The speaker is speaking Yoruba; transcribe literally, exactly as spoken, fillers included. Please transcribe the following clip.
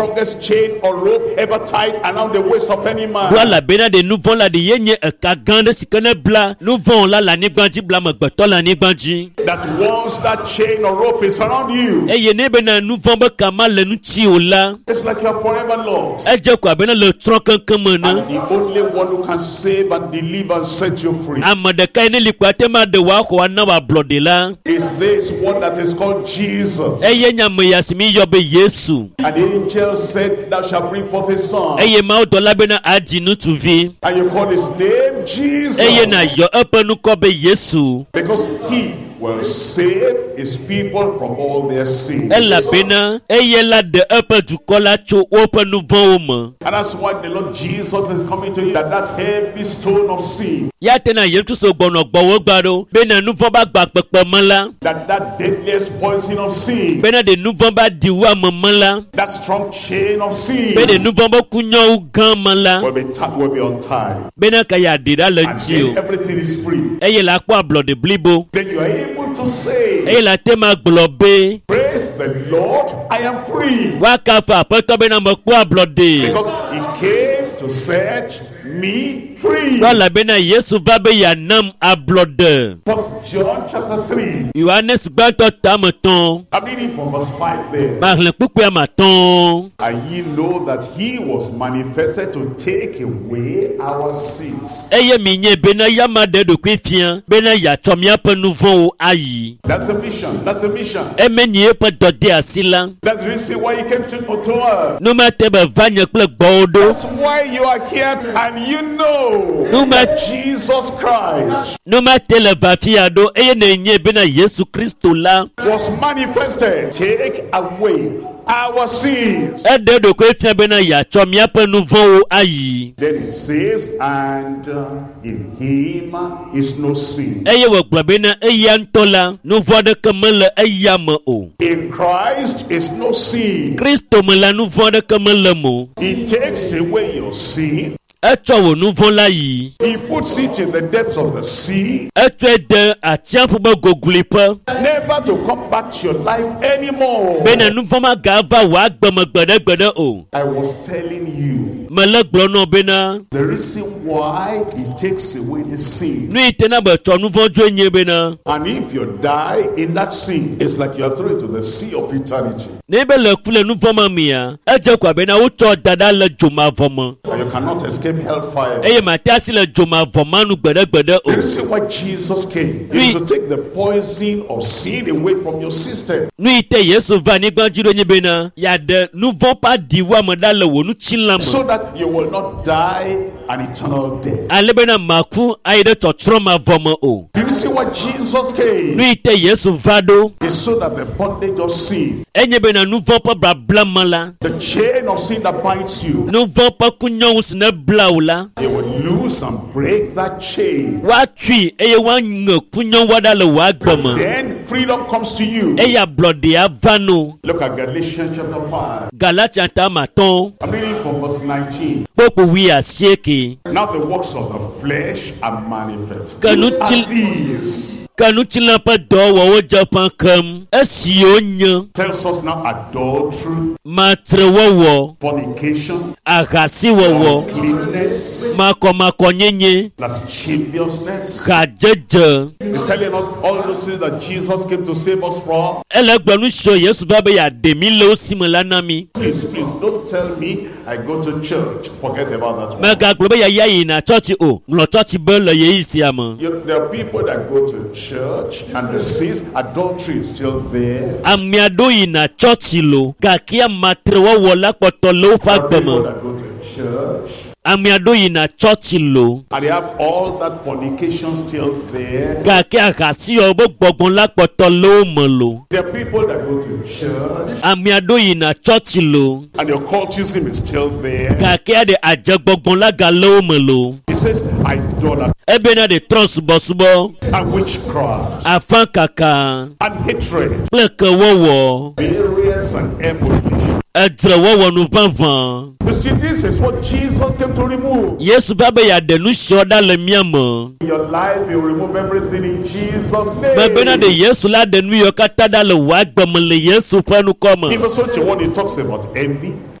strongest chain or rope ever tied around the waist of any man. Voilà bena de nouveau la de yenye ka gande sikene bla nouveau la la ni gbanji bla me gbeto la ni gbanji. That once that chain or rope is around you, e ye ne bena nouveau be kama le nu ti o la. It's like you're forever lost. E je kwa bena le tron kankan me na. And the only one who can save and deliver and set you free amade kai ne likwate ma de wa ko na wa blode la. is this one that is called Jesus. E ye nyame yasimi yo be Yesu. And the angel said, thou shalt bring forth a son. E ye ma o do la bena adi nu tu vi. And you call his name Jesus. E ye na yo e pe nu ko be Yesu. Because he will save his people from all their sins. E la bena e ye la de e pe du ko la cho o pe nu von o me. And that's why the Lord Jesus is coming to you, that that heavy stone of sin, Ya tena ye tu so gbono gbowo gbaro bena nu von ba gba pepe mo la. that that deadliest poison of sin, Bena de nou von ba diwa maman la. that strong chain of sin Bena de nou von ba kunyo ou gan man la. will be, ta- will be untied. Bena kaya dira le And ti o. then everything is free. Eye la kwa blode blibo. Then you are able to say, Eye la tema globe. praise the Lord, I am free. Wa ka fa peto bena mo kwa blode. Because he came to set me free. Wala bena Yesu va be ya nam a blode. First John chapter three. Yohanes gbanto tamaton. I'm reading from verse five there. Marlen pupu amaton. And ye know that he was manifested to take away our sins. Eye minye bena yama de do kwefian. Bena ya chomia pe nou von o ayi. That's the mission. That's the mission. E menye pe dode asila. That's the reason why he came to, to earth. Nou ma tebe vanye kple gbodo. That's why you are here and you know No ma- that Jesus Christ Nou ma tele vafia do eye ne nye bena Yesu Kristo la. was manifested. Take away our sins. E de do kwefian bena ya chomia pe nou von o ayi. Then it says, and uh, in him is no sin. Eye we gblɔ bena eya ŋutɔ la nu vɔ ɖeke mele eya me o. In Christ is no sin. Kristo me la nu vɔ ɖeke mele mo. He takes away your sin. Etsɔ wò nu vɔ la yi. He puts it in the depths of the sea, Etsɔe de atsiaƒu be gogliƒe. never to come back to your life anymore. Bena nu vɔ ma ga va wò agbeme gbeɖegbeɖe o. I was telling you Mele gblɔ nɔ bena the reason why he takes away the sin. nu yi tena be tsɔ nu vɔ dzo nye bena And if you die in that sin, it's like you are thrown into the sea of eternity. ne be le ku le nu vɔ ma mia. Edze ko bena wotsɔ da ɖa le dzomavɔ me. And you cannot escape hellfire. Eye mate asi le dzomavɔ ma nu gbeɖegbeɖe The o. reason why Jesus came is to take the poison of sin away from your system. Nu yi te Yesu va anyigba dzi ɖo nye bena yaɖe nu vɔ ƒe aɖiwo ame ɖa le wò nutsilã So me. that you will not die an eternal death. Ale bena maku ayi ɖe tsɔtsrɔ̃ mavɔ me o. The reason why Jesus Nu came yi te Yesu va ɖo is so that the bondage of sin, enye bena nu vɔ ƒe babla me la, the chain of sin that binds you, nu vɔ ƒe kunyɔnu si ne bla wo la, you will loose and break that chain. woatui eye woaŋe kunyɔnu ɖa le wò agbe me. Then freedom comes to you. Eye ablɔɖe ava no. Look at Galatians chapter five. Galatia ta matɔn I'm reading from verse nineteen. kpokpo wi asieke. Now the works of the flesh are manifest. Can you Are tell- these? Ke nutsilã ƒe dɔwɔwɔ dze ƒã kem. Esiwo nye Tells us now adultery, matrewɔwɔ, fornication, ahasiwɔwɔ, uncleanness, makɔmakɔnyenye, lasciviousness. hadzedze. He's telling us all those things that Jesus came to save us from. Ele gblɔ nu sio Yesu va be yeaɖe mi le wo si me la na mi. Please, please, don't tell me I go to church. Forget about that one. Megagblɔ be yaya yina tsɔtsi o. Ŋlɔ tsɔtsi be le yeyi sia me. You, there are people that go to church and the sins, adultery is still there. Ame aɖewo yina tsɔtsi lo gake amatrewɔwɔ la kpɔtɔ le woƒe There are agbe people me. that go to church Ame aɖewo yina tsɔtsi lo and they have all that fornication still there. gake ahasiwɔ be gbɔgbɔ la kpɔtɔ le wo me lo. There are people that go to church Ame aɖewo yina tsɔtsi lo and the occultism is still there. gake aɖe adzegbɔgbɔ la ga le wo me lo. He says idolatry Ebena de trɔ subɔsubɔ, and witchcraft afã kaka and hatred, kple kewɔwɔ, variance and emulation. edzrewɔwɔ nu ʋaʋã. You see, this is what Jesus came to remove. Yesu va be yeaɖe nu sio ɖa le mía me. In your life, you remove everything in Jesus' name. Bebena de Yesu la ɖe nu yiwo katã ɖa le wò agbe me le Yesu ƒe nukɔ me. Even so, when he talks about envy,